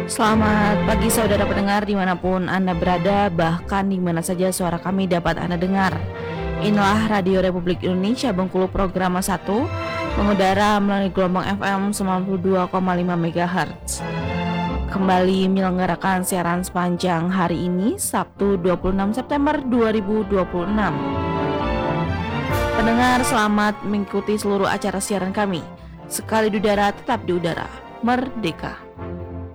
Selamat pagi saudara pendengar dimanapun Anda berada, bahkan di mana saja suara kami dapat Anda dengar. Inilah Radio Republik Indonesia Bengkulu Program 1, mengudara melalui gelombang FM 92,5 MHz. Kembali menyelenggarakan siaran sepanjang hari ini, Sabtu 26 September 2026. Pendengar, selamat mengikuti seluruh acara siaran kami. Sekali di udara, tetap di udara. Merdeka!